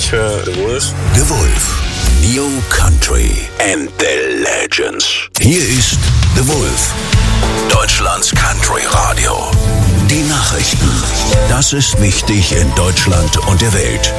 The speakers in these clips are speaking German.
Ich höre The Wolf. The Wolf. New Country and the Legends. Hier ist The Wolf. Deutschlands Country Radio. Die Nachrichten. Das ist wichtig in Deutschland und der Welt.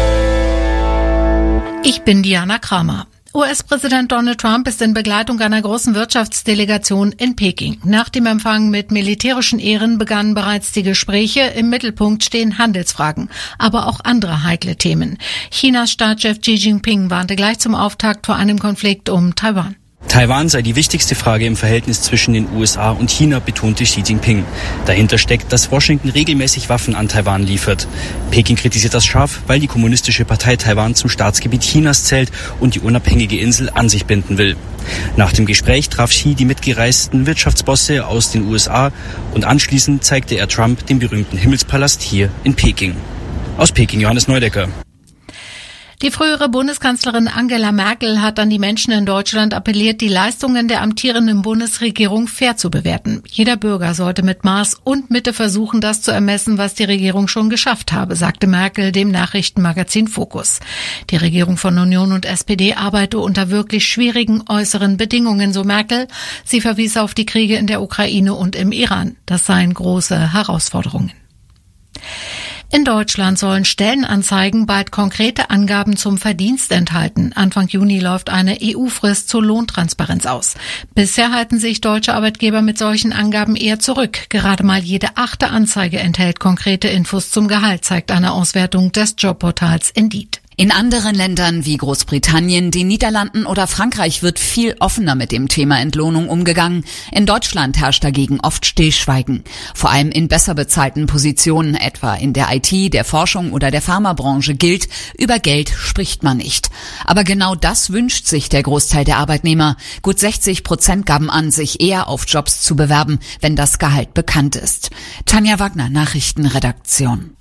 Ich bin Diana Kramer. US-Präsident Donald Trump ist in Begleitung einer großen Wirtschaftsdelegation in Peking. Nach dem Empfang mit militärischen Ehren begannen bereits die Gespräche. Im Mittelpunkt stehen Handelsfragen, aber auch andere heikle Themen. Chinas Staatschef Xi Jinping warnte gleich zum Auftakt vor einem Konflikt um Taiwan. Taiwan sei die wichtigste Frage im Verhältnis zwischen den USA und China, betonte Xi Jinping. Dahinter steckt, dass Washington regelmäßig Waffen an Taiwan liefert. Peking kritisiert das scharf, weil die Kommunistische Partei Taiwan zum Staatsgebiet Chinas zählt und die unabhängige Insel an sich binden will. Nach dem Gespräch traf Xi die mitgereisten Wirtschaftsbosse aus den USA und anschließend zeigte er Trump den berühmten Himmelspalast hier in Peking. Aus Peking, Johannes Neudecker. Die frühere Bundeskanzlerin Angela Merkel hat an die Menschen in Deutschland appelliert, die Leistungen der amtierenden Bundesregierung fair zu bewerten. Jeder Bürger sollte mit Maß und Mitte versuchen, das zu ermessen, was die Regierung schon geschafft habe, sagte Merkel dem Nachrichtenmagazin Focus. Die Regierung von Union und SPD arbeite unter wirklich schwierigen äußeren Bedingungen, so Merkel. Sie verwies auf die Kriege in der Ukraine und im Iran. Das seien große Herausforderungen. In Deutschland sollen Stellenanzeigen bald konkrete Angaben zum Verdienst enthalten. Anfang Juni läuft eine EU-Frist zur Lohntransparenz aus. Bisher halten sich deutsche Arbeitgeber mit solchen Angaben eher zurück. Gerade mal jede 8. Anzeige enthält konkrete Infos zum Gehalt, zeigt eine Auswertung des Jobportals Indeed. In anderen Ländern wie Großbritannien, den Niederlanden oder Frankreich wird viel offener mit dem Thema Entlohnung umgegangen. In Deutschland herrscht dagegen oft Stillschweigen. Vor allem in besser bezahlten Positionen, etwa in der IT, der Forschung oder der Pharmabranche gilt, über Geld spricht man nicht. Aber genau das wünscht sich der Großteil der Arbeitnehmer. Gut 60% gaben an, sich eher auf Jobs zu bewerben, wenn das Gehalt bekannt ist. Tanja Wagner, Nachrichtenredaktion.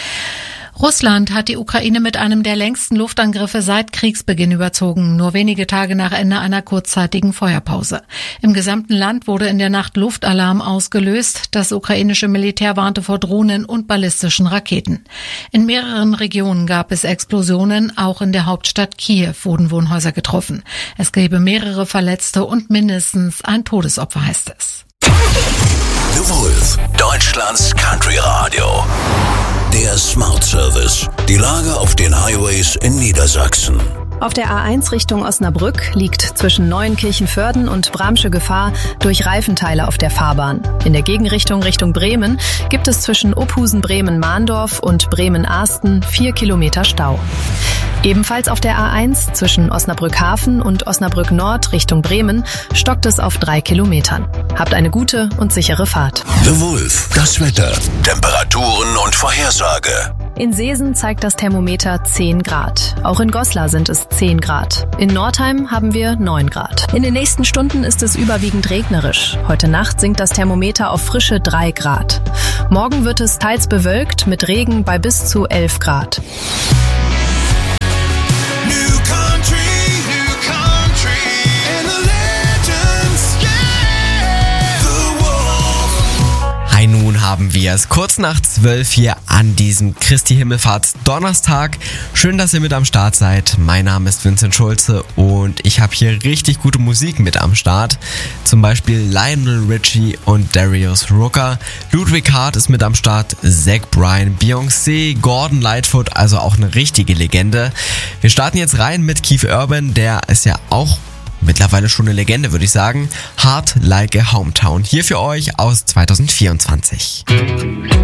Russland hat die Ukraine mit einem der längsten Luftangriffe seit Kriegsbeginn überzogen, nur wenige Tage nach Ende einer kurzzeitigen Feuerpause. Im gesamten Land wurde in der Nacht Luftalarm ausgelöst. Das ukrainische Militär warnte vor Drohnen und ballistischen Raketen. In mehreren Regionen gab es Explosionen, auch in der Hauptstadt Kiew wurden Wohnhäuser getroffen. Es gäbe mehrere Verletzte und mindestens ein Todesopfer, heißt es. The Wolf, Deutschlands Country Radio. Der Smart Service. Die Lage auf den Highways in Niedersachsen. Auf der A1 Richtung Osnabrück liegt zwischen Neuenkirchen-Vörden und Bramsche Gefahr durch Reifenteile auf der Fahrbahn. In der Gegenrichtung Richtung Bremen gibt es zwischen Ophusen-Bremen-Mahndorf und Bremen-Ahsten 4 Kilometer Stau. Ebenfalls auf der A1 zwischen Osnabrück-Hafen und Osnabrück-Nord Richtung Bremen stockt es auf 3 Kilometern. Habt eine gute und sichere Fahrt. The Wolf, das Wetter, Temperaturen und Vorhersage. In Seesen zeigt das Thermometer 10 Grad. Auch in Goslar sind es 10 Grad. In Nordheim haben wir 9 Grad. In den nächsten Stunden ist es überwiegend regnerisch. Heute Nacht sinkt das Thermometer auf frische 3 Grad. Morgen wird es teils bewölkt mit Regen bei bis zu 11 Grad. Nun haben wir es kurz nach 12 hier an diesem Christi Himmelfahrts Donnerstag. Schön, dass ihr mit am Start seid. Mein Name ist Vincent Schulze und ich habe hier richtig gute Musik mit am Start. Zum Beispiel Lionel Richie und Darius Rucker. Ludwig Hart ist mit am Start, Zach Bryan, Beyoncé, Gordon Lightfoot, also auch eine richtige Legende. Wir starten jetzt rein mit Keith Urban, der ist ja auch mittlerweile schon eine Legende, würde ich sagen. Hard Like a Hometown. Hier für euch aus 2024.